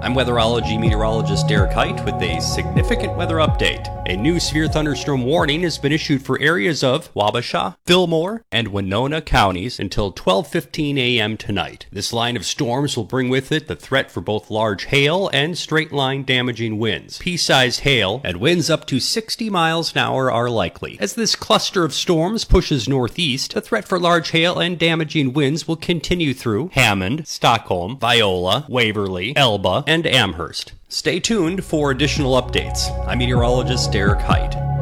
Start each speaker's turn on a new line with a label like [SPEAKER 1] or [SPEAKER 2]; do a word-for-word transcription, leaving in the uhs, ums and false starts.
[SPEAKER 1] I'm weatherology meteorologist Derek Height with a significant weather update. A new severe thunderstorm warning has been issued for areas of Wabasha, Fillmore, and Winona counties until twelve fifteen a.m. tonight. This line of storms will bring with it the threat for both large hail and straight-line damaging winds. Pea-sized hail and winds up to sixty miles an hour are likely. As this cluster of storms pushes northeast, the threat for large hail and damaging winds will continue through Hammond, Stockholm, Viola, Waverly, Elba, and Amherst. Stay tuned for additional updates. I'm meteorologist Derek Height.